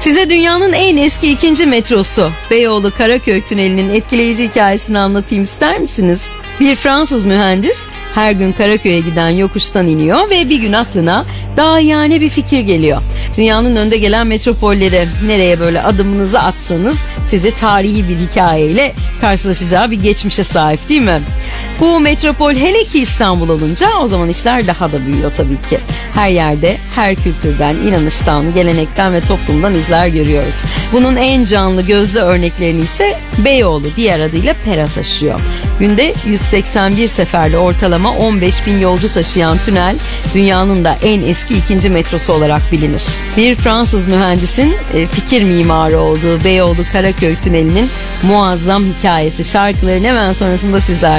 Size dünyanın en eski ikinci metrosu Beyoğlu Karaköy Tüneli'nin etkileyici hikayesini anlatayım ister misiniz? Bir Fransız mühendis her gün Karaköy'e giden yokuştan iniyor ve bir gün aklına daha yani bir fikir geliyor. Dünyanın önde gelen metropolleri, nereye böyle adımınızı atsanız sizi tarihi bir hikayeyle karşılaşacağı bir geçmişe sahip, değil mi? Bu metropol hele ki İstanbul olunca o zaman işler daha da büyüyor tabii ki. Her yerde, her kültürden, inanıştan, gelenekten ve toplumdan izler görüyoruz. Bunun en canlı gözlü örneklerini ise Beyoğlu, diğer adıyla Pera taşıyor. Günde 181 seferle ortalama 15 bin yolcu taşıyan tünel dünyanın da en eski ikinci metrosu olarak bilinir. Bir Fransız mühendisin fikir mimarı olduğu Beyoğlu Karaköy Tüneli'nin muazzam hikayesi, şarkıların hemen sonrasında sizler